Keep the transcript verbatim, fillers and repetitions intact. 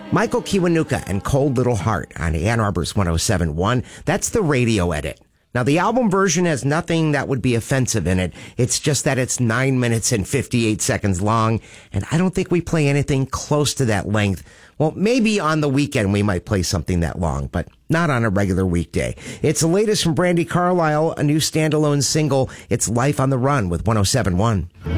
Michael Kiwanuka and Cold Little Heart on Ann Arbor's one oh seven point one. That's the radio edit. Now, the album version has nothing that would be offensive in it. It's just that it's nine minutes and fifty-eight seconds long, and I don't think we play anything close to that length. Well, maybe on the weekend we might play something that long, but not on a regular weekday. It's the latest from Brandi Carlile, a new standalone single. It's Life on the Run with one oh seven point one.